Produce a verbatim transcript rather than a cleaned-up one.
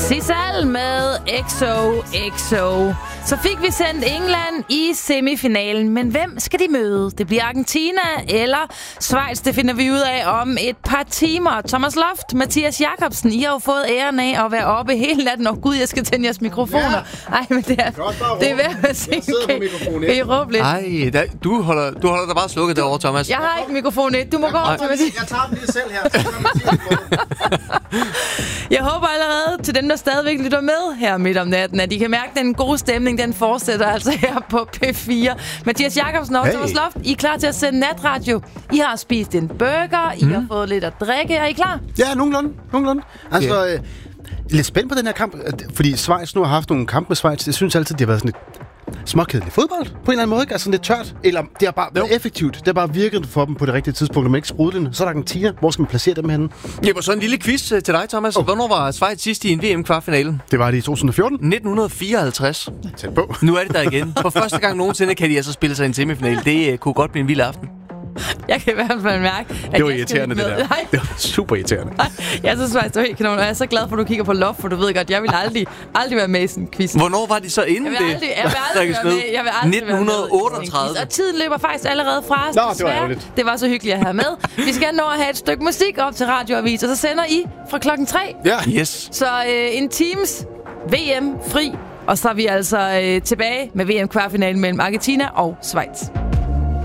Sissal med X O X O. Så fik vi sendt England i semifinalen, men hvem skal de møde? Det bliver Argentina eller Schweiz, det finder vi ud af om et par timer. Thomas Loft, Mathias Jakobsen, I har jo fået æren af at være oppe hele natten. Og gud, jeg skal tænde jeres mikrofoner. Ej, men det er, det er værd at sige. Kan I råbe lidt? Ej, der, du, holder, du holder dig bare slukket derovre, Thomas. Jeg har ikke mikrofon et. Du må gå over til Mathias. Jeg tager den lige selv her. Jeg håber allerede til dem, der stadigvæk lytter med her midt om natten, at I kan mærke, at den gode stemning, den fortsætter altså her på P fire. Mathias Jakobsen og hey. Thomas Loft, I er klar til at sende natradio. I har spist en burger, I mm. har fået lidt at drikke. Er I klar? Ja, nogenlunde. nogenlunde. Altså, yeah. øh, lidt spændt på den her kamp, fordi Schweiz nu har haft nogle kampe med Schweiz. Jeg synes altid, det har været sådan lidt småkedelig fodbold på en eller anden måde, ikke? Altså lidt tørt. Eller det har bare været effektivt. Det har bare virket for dem på det rigtige tidspunkt. De er ikke sprudlende. Så er der Argentina. Hvor skal man placere dem henne? Ja, så en lille quiz til dig, Thomas. Oh. Hvornår var Schweiz sidst i en V M-kvartfinale? Det var det i to tusind og fjorten. nitten fireoghalvtreds. Tæt på. Nu er det der igen. For første gang nogensinde kan de altså spille sig i en semifinale. Det uh, kunne godt blive en vild aften. Jeg kan i hvert fald mærke, at det var jeg irriterende, det der. Nej. Det var super irriterende. Nej, jeg synes faktisk, det var helt kanon. Og jeg er så glad for, at du kigger på Loft, for du ved godt, jeg vil aldrig, aldrig være med i sådan en quiz. Hvornår var de så inden det? Jeg vil aldrig, jeg vil aldrig være med. Jeg vil aldrig nitten otteogtredive. Og tiden løber faktisk allerede fra os. Nå, det var ærgerligt. Det var så hyggeligt at have med. Vi skal nå at have et stykke musik op til Radioavis, og så sender I fra klokken tre. Ja. Yes. Så øh, en teams V M fri, og så er vi altså øh, tilbage med V M-kvartfinalen mellem Argentina og Schweiz.